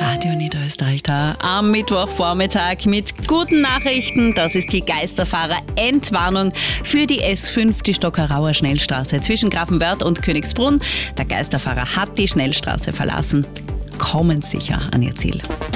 Radio Niederösterreich da am Mittwochvormittag mit guten Nachrichten. Das ist die Geisterfahrer-Entwarnung für die S5, die Stockerauer Schnellstraße zwischen Grafenwörth und Königsbrunn. Der Geisterfahrer hat die Schnellstraße verlassen. Kommen sicher an ihr Ziel.